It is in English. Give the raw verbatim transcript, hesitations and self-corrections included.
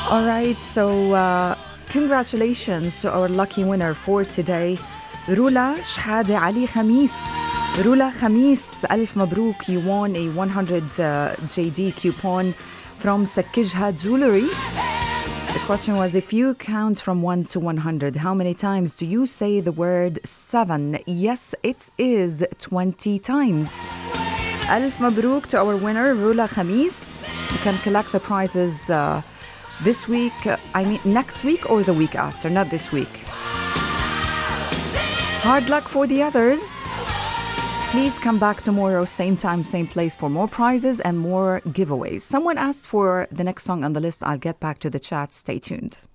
All right, so uh, congratulations to our lucky winner for today, Rula Shhade Ali Khamis. Rula Khamis, Alf Mabruk, you won a one hundred uh, J D coupon from Sakijha Jewelry. The question was, if you count from one to one hundred, how many times do you say the word seven? Yes, it is twenty times. Alf Mabruk to our winner, Rula Khamis. You can collect the prizes uh, this week, uh, I mean next week or the week after, not this week. Hard luck for the others. Please come back tomorrow, same time, same place for more prizes and more giveaways. Someone asked for the next song on the list. I'll get back to the chat. Stay tuned.